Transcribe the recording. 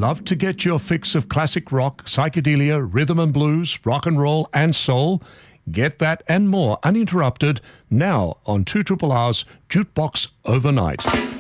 Love to get your fix of classic rock, psychedelia, rhythm and blues, rock and roll and soul? Get that and more uninterrupted now on 2RRR's Jukebox Overnight.